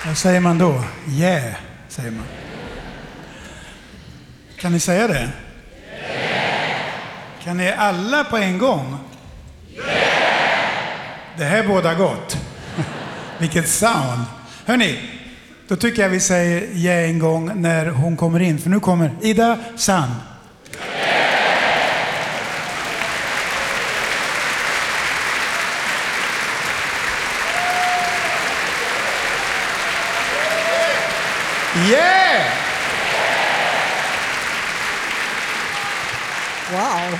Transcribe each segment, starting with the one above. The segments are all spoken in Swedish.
Vad säger man då? Yeah, säger man. Kan ni säga det? Yeah. Kan ni alla på en gång? Yeah. Det här båda gott. Vilket sound. Hörrni, då tycker jag vi säger yeah en gång när hon kommer in. För nu kommer Ida Sand. Yeah! Wow,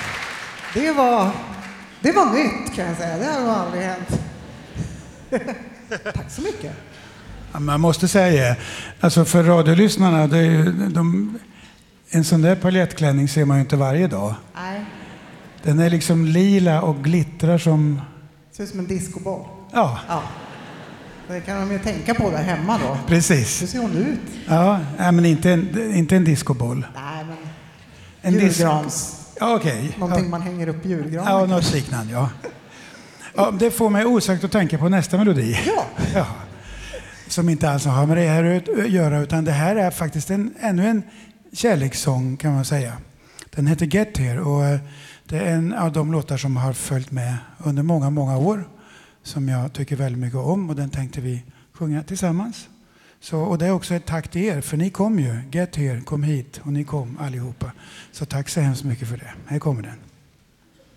det var nytt kan jag säga. Det har aldrig hänt. Tack så mycket. Ja, man måste säga, alltså för radiolyssnarna, det är ju, en sån där paljettklänning ser man ju inte varje dag. Nej. Den är liksom lila och glittrar som... Ser ut som en discoboll. Ja. Det kan de ju tänka på där hemma då. Precis. Hur ser hon ut? Ja, men inte en discoboll. Nej, men en julgrans. Ja, okej. Någonting man hänger upp julgranen. Ja, något liknande, ja. Ja, det får mig osökt att tänka på nästa melodi. Ja. Som inte alls har med det här att göra, utan det här är faktiskt ännu en kärlekssång kan man säga. Den heter Get Here och det är en av de låtar som har följt med under många, många år. Som jag tycker väldigt mycket om och den tänkte vi sjunga tillsammans. Och det är också ett tack till er, för ni kom ju. Get Here, kom hit och ni kom allihopa. Så tack så hemskt mycket för det. Här kommer den.